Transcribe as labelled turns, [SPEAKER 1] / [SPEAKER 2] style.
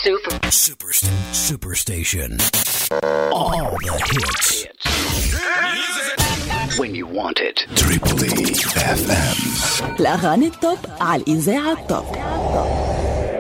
[SPEAKER 1] Superstation. All the hits. When you want it. Triple E FM.
[SPEAKER 2] الأغاني التوب على الإذاعة التوب.